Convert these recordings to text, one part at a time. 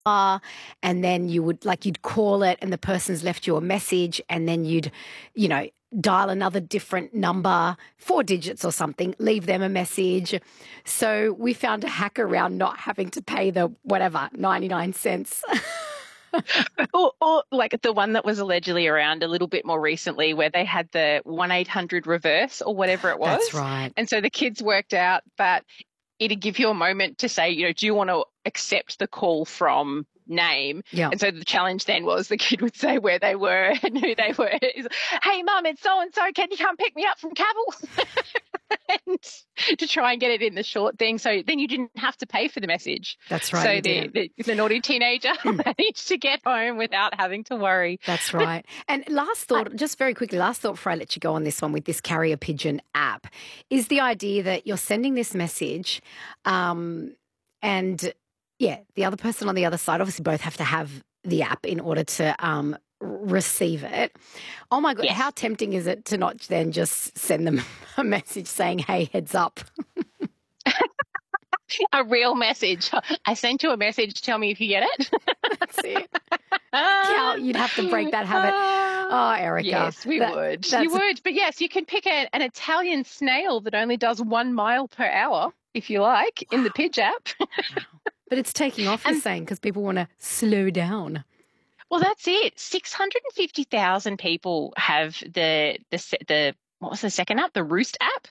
and then you'd call it and the person's left you a message, and then you'd, dial another different number, 4 digits or something, leave them a message. So we found a hack around not having to pay the 99 cents. Or like the one that was allegedly around a little bit more recently where they had the 1-800 reverse or whatever it was. That's right. And so the kids worked out that it'd give you a moment to say, do you want to accept the call from name? Yeah. And so the challenge then was the kid would say where they were and who they were. Hey, Mum, it's so-and-so. Can you come pick me up from Cavill? And to try and get it in the short thing. So then you didn't have to pay for the message. That's right. So the naughty teenager managed to get home without having to worry. That's right. And last thought, just very quickly, before I let you go on this one with this Carrier Pigeon app, is the idea that you're sending this message and, the other person on the other side, obviously both have to have the app in order to receive it. Oh my God, Yes. How tempting is it to not then just send them a message saying, hey, heads up? A real message. I sent you a message. Tell me if you get it. That's it. You'd have to break that habit. Oh, Erica. Yes, we would. You would. But yes, you can pick an Italian snail that only does 1 mile per hour, if you like, in the Pidge app. But it's taking off, you're saying, because people want to slow down. Well, that's it. 650,000 people have the what was the second app? The Roost app.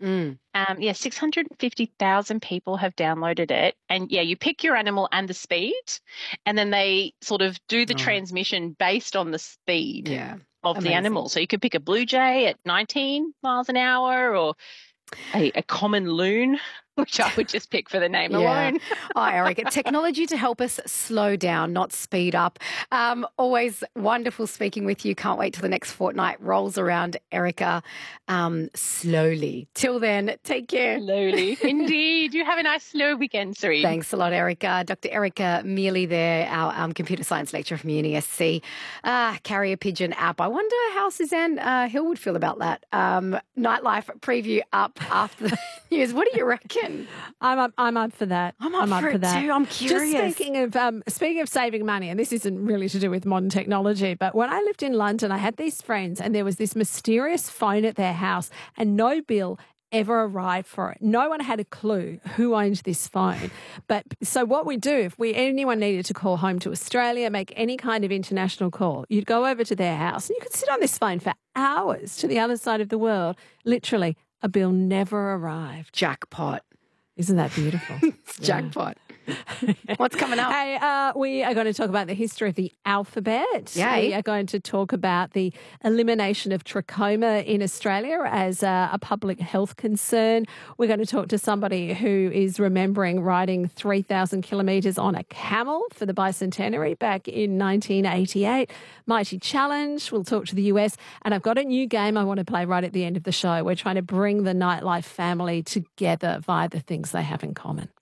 650,000 people have downloaded it. And you pick your animal and the speed, and then they sort of do the transmission based on the speed of the animal. So you could pick a blue jay at 19 miles an hour or a common loon, which I would just pick for the name alone. Oh, Erica, technology to help us slow down, not speed up. Always wonderful speaking with you. Can't wait till the next fortnight rolls around, Erica, slowly. Till then, take care. Slowly. Indeed. You have a nice slow weekend, Sari. Thanks a lot, Erica. Dr. Erica Mealy there, our computer science lecturer from UniSC. Carrier Pigeon app. I wonder how Suzanne Hill would feel about that. Nightlife preview up after the news. What do you reckon? I'm up for that. I'm up for that too. I'm curious. Just speaking of saving money, and this isn't really to do with modern technology, but when I lived in London, I had these friends and there was this mysterious phone at their house and no bill ever arrived for it. No one had a clue who owned this phone. But so what we do, if anyone needed to call home to Australia, make any kind of international call, you'd go over to their house and you could sit on this phone for hours to the other side of the world. Literally, a bill never arrived. Jackpot. Isn't that beautiful? Jackpot. What's coming up? Hey, we are going to talk about the history of the alphabet. Yay. We are going to talk about the elimination of trachoma in Australia as a public health concern. We're going to talk to somebody who is remembering riding 3,000 kilometres on a camel for the bicentenary back in 1988. Mighty Challenge. We'll talk to the US. And I've got a new game I want to play right at the end of the show. We're trying to bring the Nightlife family together via the things they have in common.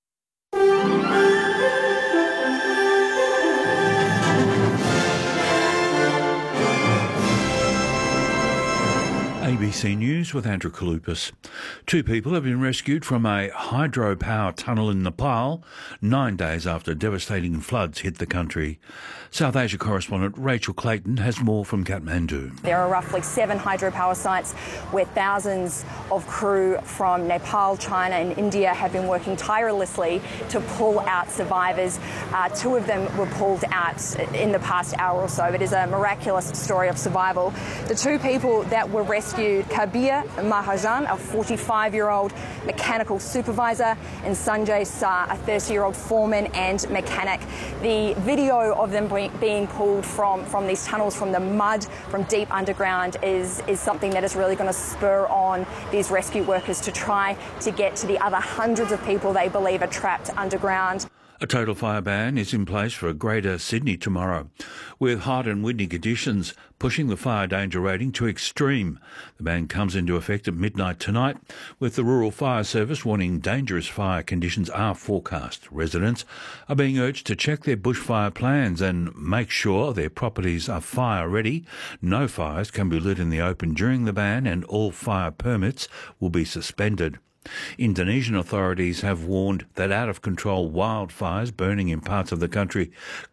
ABC News with Andrew Kalupas. 2 people have been rescued from a hydropower tunnel in Nepal 9 days after devastating floods hit the country. South Asia correspondent Rachel Clayton has more from Kathmandu. There are roughly 7 hydropower sites where thousands of crew from Nepal, China and India have been working tirelessly to pull out survivors. 2 of them were pulled out in the past hour or so. It is a miraculous story of survival. The 2 people that were rescued, Kabir Mahajan, a 45-year-old mechanical supervisor, and Sanjay Shah, a 30-year-old foreman and mechanic. The video of them being pulled from these tunnels, from the mud, from deep underground, is something that is really going to spur on these rescue workers to try to get to the other hundreds of people they believe are trapped underground. A total fire ban is in place for Greater Sydney tomorrow, with hot and windy conditions pushing the fire danger rating to extreme. The ban comes into effect at midnight tonight, with the Rural Fire Service warning dangerous fire conditions are forecast. Residents are being urged to check their bushfire plans and make sure their properties are fire ready. No fires can be lit in the open during the ban, and all fire permits will be suspended. Indonesian authorities have warned that out-of-control wildfires burning in parts of the country